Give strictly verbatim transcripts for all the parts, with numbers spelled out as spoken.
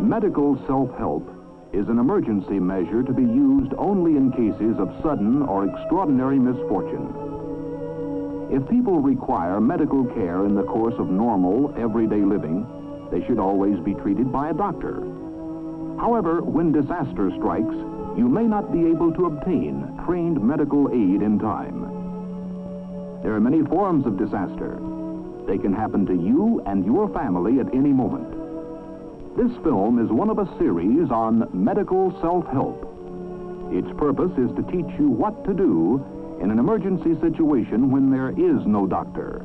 Medical self-help is an emergency measure to be used only in cases of sudden or extraordinary misfortune. If people require medical care in the course of normal, everyday living, they should always be treated by a doctor. However, when disaster strikes, you may not be able to obtain trained medical aid in time. There are many forms of disaster. They can happen to you and your family at any moment. This film is one of a series on medical self-help. Its purpose is to teach you what to do in an emergency situation when there is no doctor.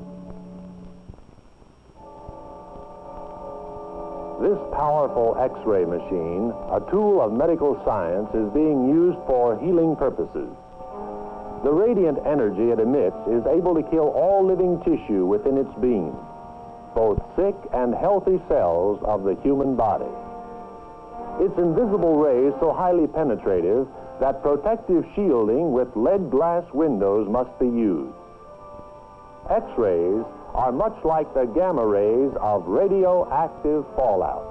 This powerful X-ray machine, a tool of medical science, is being used for healing purposes. The radiant energy it emits is able to kill all living tissue within its beam, both sick and healthy cells of the human body. Its invisible rays so highly penetrative that protective shielding with lead glass windows must be used. X-rays are much like the gamma rays of radioactive fallout.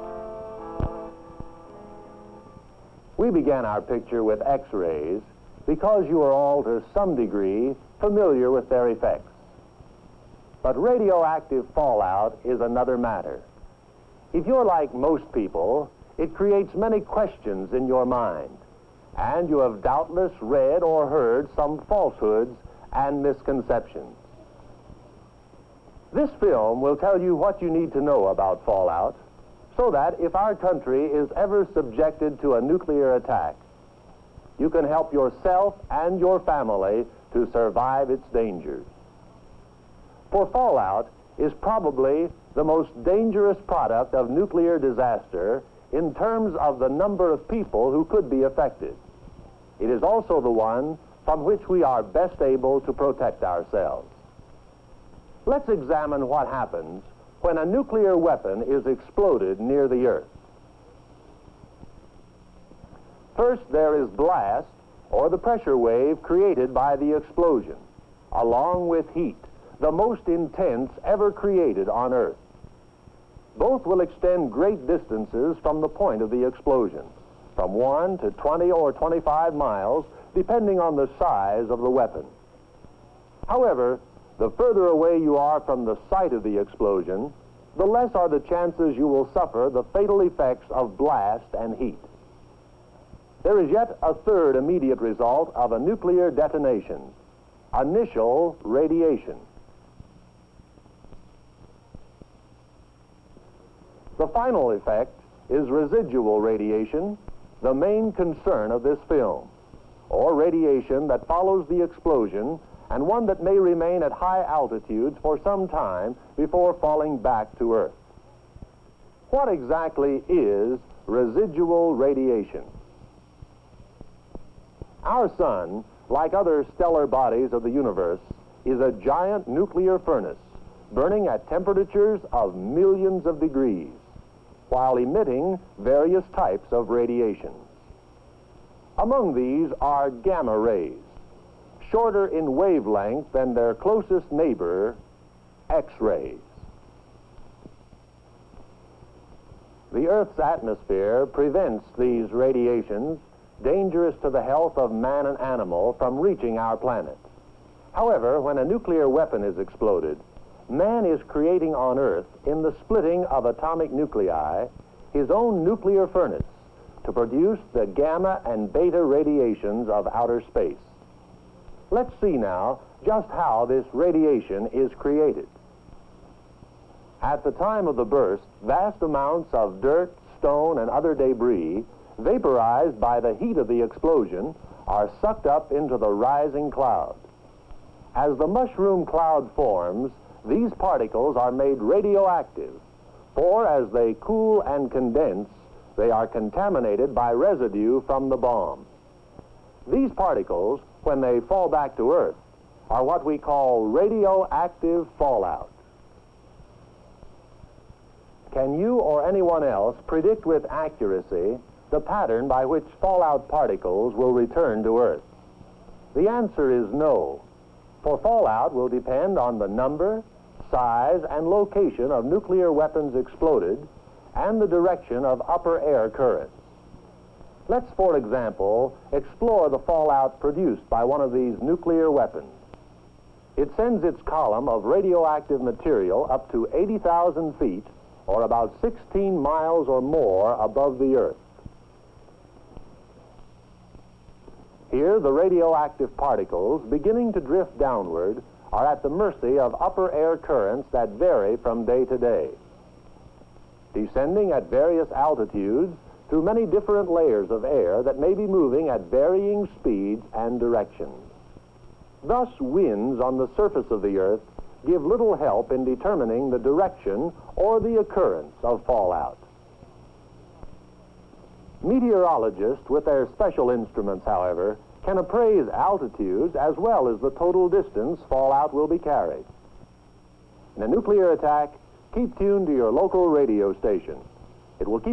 We began our picture with X-rays because you are all to some degree familiar with their effects. But radioactive fallout is another matter. If you're like most people, it creates many questions in your mind, and you have doubtless read or heard some falsehoods and misconceptions. This film will tell you what you need to know about fallout, so that if our country is ever subjected to a nuclear attack, you can help yourself and your family to survive its dangers. For fallout is probably the most dangerous product of nuclear disaster in terms of the number of people who could be affected. It is also the one from which we are best able to protect ourselves. Let's examine what happens when a nuclear weapon is exploded near the Earth. First, there is blast, or the pressure wave created by the explosion, along with heat, the most intense ever created on Earth. Both will extend great distances from the point of the explosion, from one to twenty or twenty-five miles, depending on the size of the weapon. However, the further away you are from the site of the explosion, the less are the chances you will suffer the fatal effects of blast and heat. There is yet a third immediate result of a nuclear detonation: initial radiation. The final effect is residual radiation, the main concern of this film, or radiation that follows the explosion and one that may remain at high altitudes for some time before falling back to Earth. What exactly is residual radiation? Our sun, like other stellar bodies of the universe, is a giant nuclear furnace burning at temperatures of millions of degrees, while emitting various types of radiation. Among these are gamma rays, shorter in wavelength than their closest neighbor, X-rays. The Earth's atmosphere prevents these radiations, dangerous to the health of man and animal, from reaching our planet. However, when a nuclear weapon is exploded, man is creating on Earth, in the splitting of atomic nuclei, his own nuclear furnace to produce the gamma and beta radiations of outer space. Let's see now just how this radiation is created. At the time of the burst, vast amounts of dirt, stone, and other debris, vaporized by the heat of the explosion, are sucked up into the rising cloud. As the mushroom cloud forms, these particles are made radioactive, for as they cool and condense, they are contaminated by residue from the bomb. These particles, when they fall back to Earth, are what we call radioactive fallout. Can you or anyone else predict with accuracy the pattern by which fallout particles will return to Earth? The answer is no, for fallout will depend on the number, size, and location of nuclear weapons exploded, and the direction of upper air currents. Let's, for example, explore the fallout produced by one of these nuclear weapons. It sends its column of radioactive material up to eighty thousand feet, or about sixteen miles or more above the Earth. Here, the radioactive particles, beginning to drift downward, are at the mercy of upper air currents that vary from day to day. Descending at various altitudes through many different layers of air that may be moving at varying speeds and directions. Thus, winds on the surface of the Earth give little help in determining the direction or the occurrence of fallout. Meteorologists, with their special instruments, however, can appraise altitudes as well as the total distance fallout will be carried. In a nuclear attack, keep tuned to your local radio station. It will keep